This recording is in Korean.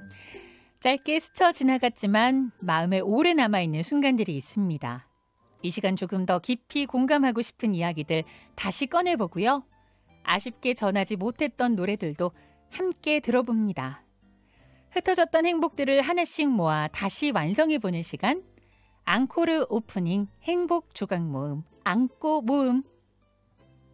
짧게 스쳐 지나갔지만 마음에 오래 남아있는 순간들이 있습니다. 이 시간 조금 더 깊이 공감하고 싶은 이야기들 다시 꺼내보고요. 아쉽게 전하지 못했던 노래들도 함께 들어봅니다. 흩어졌던 행복들을 하나씩 모아 다시 완성해보는 시간, 앙코르 오프닝 행복 조각 모음, 앙꼬 모음.